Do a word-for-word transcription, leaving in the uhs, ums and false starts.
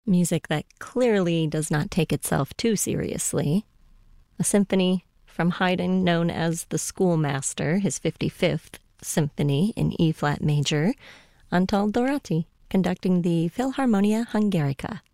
music that clearly does not take itself too seriously. A symphony from Haydn known as the Schoolmaster, his fifty-fifth symphony in E-flat major, Antal Dorati, conducting the Philharmonia Hungarica.